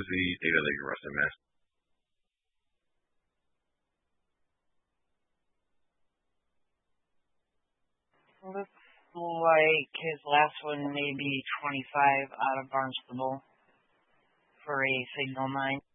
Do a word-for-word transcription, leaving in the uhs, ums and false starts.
is the data that you're rusting, man? Looks like his last one may be twenty-five out of Barnstable for a Signal nine.